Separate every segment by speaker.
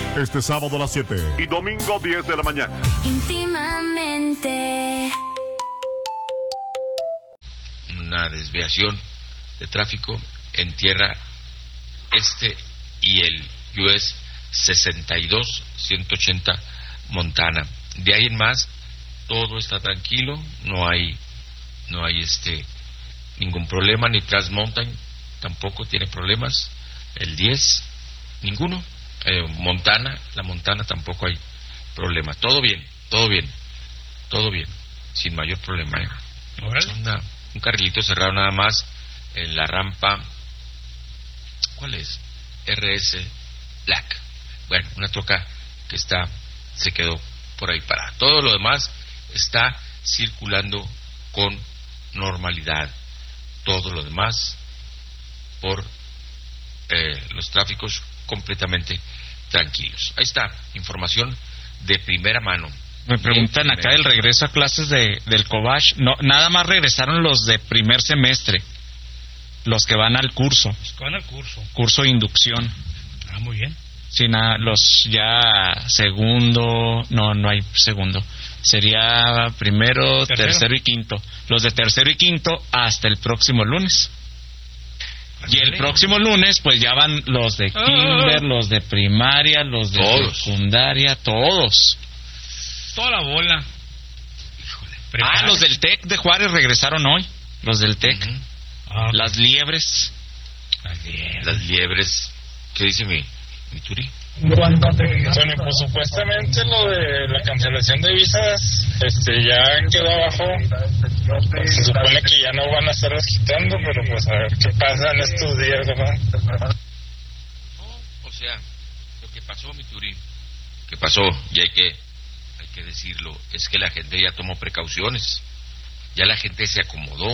Speaker 1: Este sábado a las 7 y domingo 10 de la mañana.
Speaker 2: Íntimamente.
Speaker 3: Una desviación de tráfico en tierra este y el US 62-180 Montana. De ahí en más, todo está tranquilo, no hay ningún problema, ni Trans Mountain tampoco tiene problemas, el 10, ninguno, la Montana tampoco hay problema, todo bien, sin mayor problema. Un carrilito cerrado nada más en la rampa, ¿cuál es? RS Black. Bueno, una troca que se quedó por ahí parada. Todo lo demás está circulando con normalidad. Todo lo demás por los tráficos completamente tranquilos. Ahí está, información de primera mano.
Speaker 4: Me preguntan acá del regreso a clases del Cobach. No, nada más regresaron los de primer semestre, los que van al curso.
Speaker 5: Los que van al curso.
Speaker 4: Curso de inducción.
Speaker 5: Ah, muy bien.
Speaker 4: Sí, nada, los ya segundo, no hay segundo. Sería primero, tercero y quinto. Los de tercero y quinto hasta el próximo lunes. Y el próximo lunes, pues ya van los de kinder, los de primaria, los de secundaria, todos.
Speaker 5: Toda la bola.
Speaker 4: Híjole. Los del TEC de Juárez regresaron hoy. Los del TEC. Las liebres.
Speaker 3: Las liebres. ¿Qué dice mi Turi?
Speaker 6: Bueno, pues supuestamente lo de la cancelación de visas ya quedó abajo. Se supone que ya no van a estar quitando, pero pues a ver qué pasa en estos días, ¿verdad?
Speaker 3: O sea, lo que pasó, mi Turi, que pasó, y hay que decirlo, es que la gente ya tomó precauciones, ya la gente se acomodó,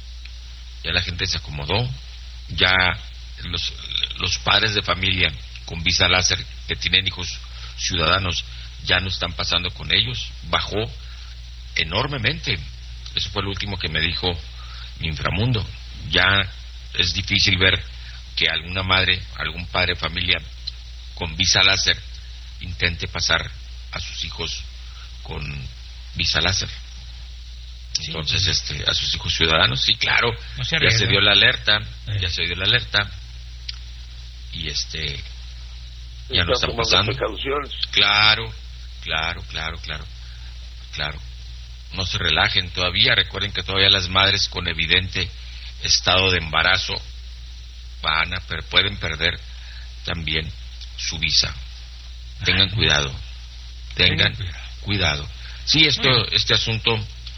Speaker 3: ya los padres de familia con visa láser que tienen hijos ciudadanos ya no están pasando con ellos, bajó enormemente. Eso fue lo último que me dijo mi inframundo. Ya es difícil ver que alguna madre, algún padre de familia con visa láser intente pasar a sus hijos con visa láser. Entonces, a sus hijos ciudadanos, sí, claro, ya se dio la alerta, y ya no están pasando. Claro. No se relajen todavía. Recuerden que todavía las madres con evidente estado de embarazo pueden perder también su visa. Tengan cuidado. Sí, este asunto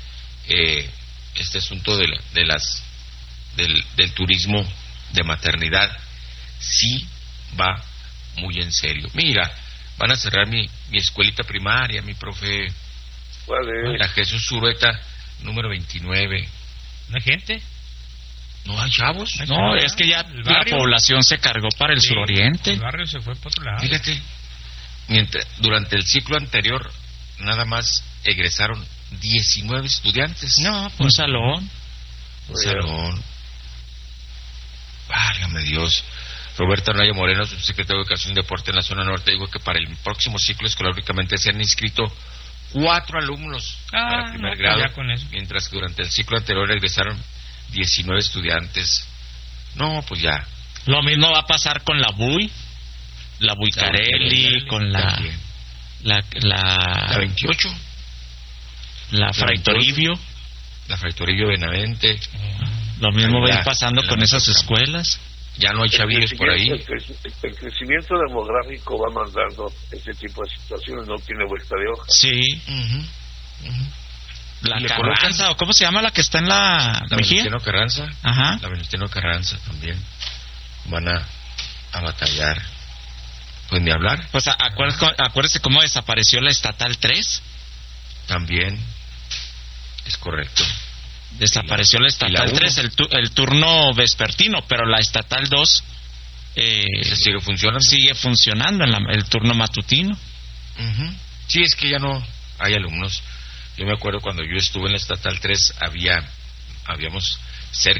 Speaker 3: del turismo de maternidad sí va muy en serio. Mira, van a cerrar mi escuelita primaria, mi profe.
Speaker 7: ¿Cuál es?
Speaker 3: La Jesús Zurueta, número 29.
Speaker 5: ¿No hay gente?
Speaker 3: No hay chavos.
Speaker 4: No, es que ya la población se cargó para el suroriente.
Speaker 5: El barrio se fue para otro lado.
Speaker 3: Fíjate, durante el ciclo anterior nada más egresaron 19 estudiantes.
Speaker 4: No, pues un salón.
Speaker 3: Válgame Dios. Roberta Naya Moreno, subsecretario de Educación y Deporte en la zona norte, dijo que para el próximo ciclo escolar únicamente se han inscrito 4 alumnos para primer grado, mientras que durante el ciclo anterior egresaron 19 estudiantes. No, pues ya.
Speaker 4: Lo mismo va a pasar con la BUI Carelli, con la
Speaker 3: 28,
Speaker 4: la Fray Toribio,
Speaker 3: Benavente.
Speaker 4: Lo mismo va a ir pasando con esas escuelas.
Speaker 3: Ya no hay chavillos por ahí.
Speaker 7: El crecimiento demográfico va mandando ese tipo de situaciones, no tiene vuelta de hoja.
Speaker 4: Sí. La Carranza, ¿o cómo se llama la que está en la Mejía?
Speaker 3: Venustiano Carranza.
Speaker 4: Ajá.
Speaker 3: La Venustiano Carranza también. Van a batallar. Pues ni hablar.
Speaker 4: Pues acuérdese cómo desapareció la Estatal 3.
Speaker 3: También. Es correcto.
Speaker 4: Desapareció la Estatal 3, el turno vespertino, pero la Estatal 2
Speaker 3: sigue funcionando.
Speaker 4: Sigue funcionando en el turno matutino.
Speaker 3: Sí, es que ya no hay alumnos. Yo me acuerdo cuando yo estuve en la Estatal 3 habíamos cerca